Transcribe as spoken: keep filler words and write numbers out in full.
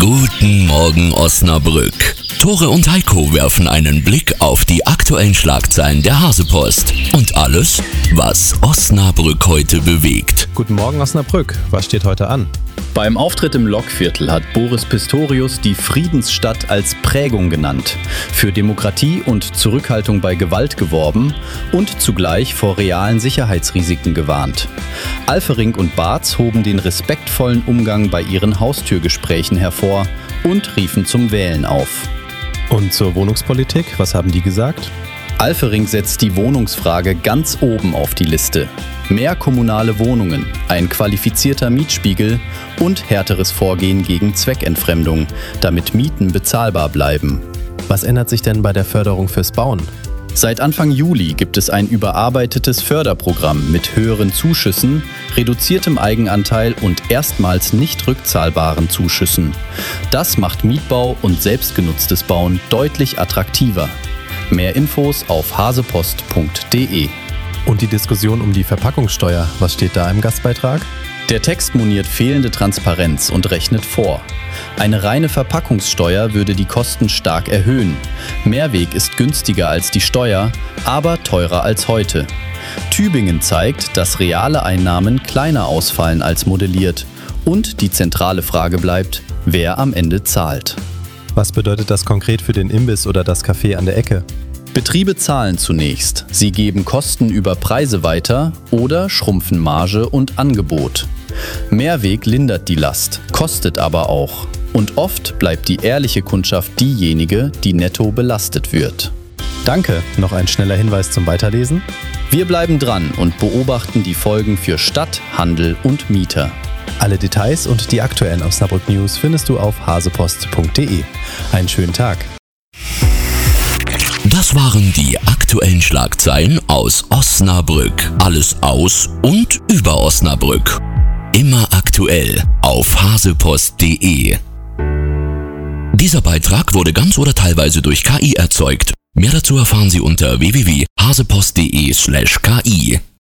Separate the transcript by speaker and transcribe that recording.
Speaker 1: Guten Morgen Osnabrück. Tore und Heiko werfen einen Blick auf die aktuellen Schlagzeilen der Hasepost und alles, was Osnabrück heute bewegt.
Speaker 2: Guten Morgen Osnabrück, was steht heute an?
Speaker 3: Beim Auftritt im Lokviertel hat Boris Pistorius die Friedensstadt als Prägung genannt, für Demokratie und Zurückhaltung bei Gewalt geworben und zugleich vor realen Sicherheitsrisiken gewarnt. Alfering und Barz hoben den respektvollen Umgang bei ihren Haustürgesprächen hervor und riefen zum Wählen auf.
Speaker 2: Und zur Wohnungspolitik, was haben die gesagt?
Speaker 3: Alfering setzt die Wohnungsfrage ganz oben auf die Liste. Mehr kommunale Wohnungen, ein qualifizierter Mietspiegel und härteres Vorgehen gegen Zweckentfremdung, damit Mieten bezahlbar bleiben.
Speaker 2: Was ändert sich denn bei der Förderung fürs Bauen?
Speaker 3: Seit Anfang Juli gibt es ein überarbeitetes Förderprogramm mit höheren Zuschüssen, reduziertem Eigenanteil und erstmals nicht rückzahlbaren Zuschüssen. Das macht Mietbau und selbstgenutztes Bauen deutlich attraktiver. Mehr Infos auf hasepost punkt de.
Speaker 2: Und die Diskussion um die Verpackungssteuer, was steht da im Gastbeitrag?
Speaker 3: Der Text moniert fehlende Transparenz und rechnet vor. Eine reine Verpackungssteuer würde die Kosten stark erhöhen. Mehrweg ist günstiger als die Steuer, aber teurer als heute. Tübingen zeigt, dass reale Einnahmen kleiner ausfallen als modelliert. Und die zentrale Frage bleibt, wer am Ende zahlt.
Speaker 2: Was bedeutet das konkret für den Imbiss oder das Café an der Ecke?
Speaker 3: Betriebe zahlen zunächst. Sie geben Kosten über Preise weiter oder schrumpfen Marge und Angebot. Mehrweg lindert die Last, kostet aber auch. Und oft bleibt die ehrliche Kundschaft diejenige, die netto belastet wird.
Speaker 2: Danke. Noch ein schneller Hinweis zum Weiterlesen?
Speaker 3: Wir bleiben dran und beobachten die Folgen für Stadt, Handel und Mieter.
Speaker 2: Alle Details und die aktuellen Osnabrück News findest du auf hasepost punkt de. Einen schönen Tag.
Speaker 1: Das waren die aktuellen Schlagzeilen aus Osnabrück. Alles aus und über Osnabrück. Immer aktuell auf hasepost punkt de. Dieser Beitrag wurde ganz oder teilweise durch K I erzeugt. Mehr dazu erfahren Sie unter w w w punkt hasepost punkt de slash K I.